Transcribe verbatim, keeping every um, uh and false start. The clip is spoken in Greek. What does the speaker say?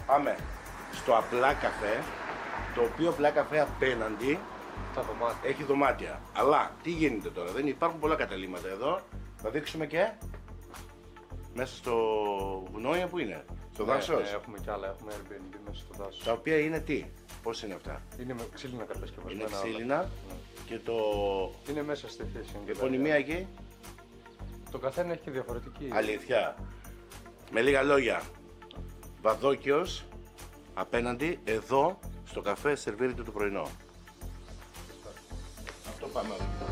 Πάμε στο απλά καφέ, το οποίο απλά καφέ απέναντι Τα δωμάτια. έχει δωμάτια. Αλλά τι γίνεται τώρα, δεν υπάρχουν πολλά καταλήμματα εδώ. Θα δείξουμε και μέσα στο βουνό που είναι, στο Ναι, δάσος. ναι, έχουμε κι άλλα, έχουμε Airbnb μέσα στο δάσος. Τα οποία είναι τι, πώς είναι αυτά. Είναι με ξύλινα κατασκευασμένα. Είναι όλα. ξύλινα Ναι. και το Είναι μέσα στη θέση. είναι επωνυμία δηλαδή. εκεί. Το καθένα έχει και διαφορετική. Αλήθεια. Με λίγα λόγια, Βαδόκιος απέναντι εδώ στο καφέ σερβίρεται το πρωινό. Αυτό πάμε.